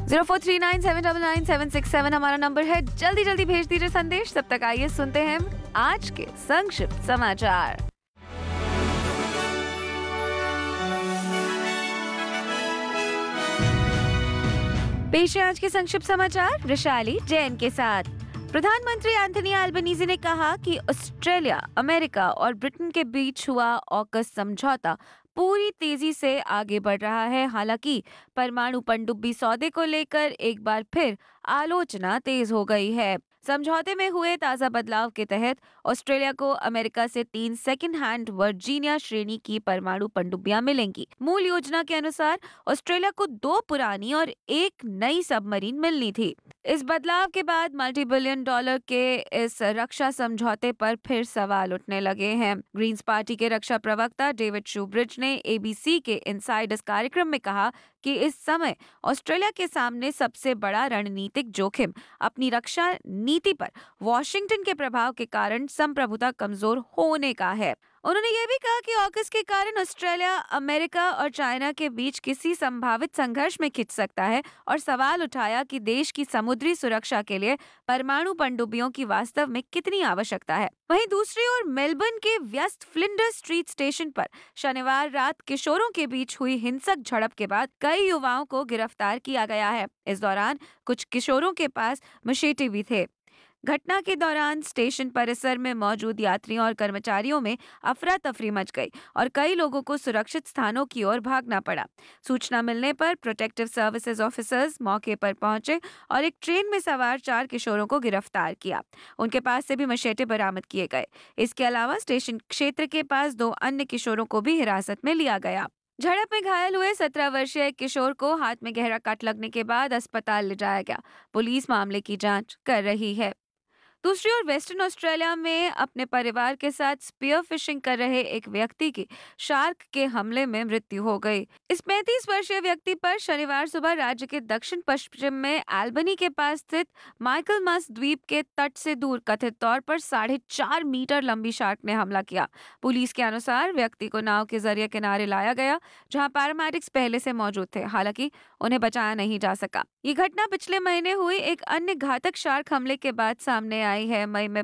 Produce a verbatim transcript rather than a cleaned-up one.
Zero four three nine seven double nine seven six seven हमारा number है। जल्दी जल्दी भेज दीजिए संदेश। तब तक आइए सुनते हैं आज के संक्षिप्त समाचार। पेश है आज के संक्षिप्त समाचार वैशाली जैन के साथ। प्रधानमंत्री एंथनी अल्बनीज़ी ने कहा कि ऑस्ट्रेलिया, अमेरिका और ब्रिटेन के बीच हुआ ऑकस समझौता पूरी तेजी से आगे बढ़ रहा है। हालांकि परमाणु पनडुब्बी सौदे को लेकर एक बार फिर आलोचना तेज हो गई है। समझौते में हुए ताजा बदलाव के तहत ऑस्ट्रेलिया को अमेरिका से तीन सेकंड हैंड वर्जीनिया श्रेणी की परमाणु पनडुब्बियां मिलेंगी। मूल योजना के अनुसार ऑस्ट्रेलिया को दो पुरानी और एक नई सबमरीन मिलनी थी। इस बदलाव के बाद मल्टी बिलियन डॉलर के इस रक्षा समझौते पर फिर सवाल उठने लगे हैं। ग्रीन्स पार्टी के रक्षा प्रवक्ता डेविड शूब्रिज ने एबीसी के इनसाइडर्स कार्यक्रम में कहा कि इस समय ऑस्ट्रेलिया के सामने सबसे बड़ा रणनीतिक जोखिम अपनी रक्षा नीति पर वॉशिंगटन के प्रभाव के कारण संप्रभुता कमजोर होने का है। उन्होंने ये भी कहा कि ऑकस के कारण ऑस्ट्रेलिया अमेरिका और चाइना के बीच किसी संभावित संघर्ष में खिंच सकता है और सवाल उठाया कि देश की समुद्री सुरक्षा के लिए परमाणु पनडुब्बियों की वास्तव में कितनी आवश्यकता है। वहीं दूसरी ओर मेलबर्न के व्यस्त फ्लिंडर स्ट्रीट स्टेशन पर शनिवार रात किशोरों के बीच हुई हिंसक झड़प के बाद कई युवाओं को गिरफ्तार किया गया है। इस दौरान कुछ किशोरों के पास मशेटे भी थे। घटना के दौरान स्टेशन परिसर में मौजूद यात्रियों और कर्मचारियों में अफरा तफरी मच गई और कई लोगों को सुरक्षित स्थानों की ओर भागना पड़ा। सूचना मिलने पर प्रोटेक्टिव सर्विसेज ऑफिसर्स मौके पर पहुंचे और एक ट्रेन में सवार चार किशोरों को गिरफ्तार किया। उनके पास से भी मशेटे बरामद किए गए। इसके अलावा स्टेशन क्षेत्र के पास दो अन्य किशोरों को भी हिरासत में लिया गया। झड़प में घायल हुए सत्रह वर्षीय एक किशोर को हाथ में गहरा कट लगने के बाद अस्पताल ले जाया गया। पुलिस मामले की जांच कर रही है। दूसरी ओर वेस्टर्न ऑस्ट्रेलिया में अपने परिवार के साथ स्पीयर फिशिंग कर रहे एक व्यक्ति की शार्क के हमले में मृत्यु हो गई। इस पैंतीस वर्षीय व्यक्ति पर शनिवार सुबह राज्य के दक्षिण पश्चिम में एल्बनी के पास स्थित माइकलमस द्वीप के तट से दूर कथित तौर पर साढ़े चार मीटर लंबी शार्क ने हमला किया। पुलिस के अनुसार व्यक्ति को नाव के जरिए किनारे लाया गया, जहां पैरामेडिक्स पहले से मौजूद थे। हालांकि उन्हें बचाया नहीं जा सका। ये घटना पिछले महीने हुई एक अन्य घातक शार्क हमले के बाद सामने आई है। मई में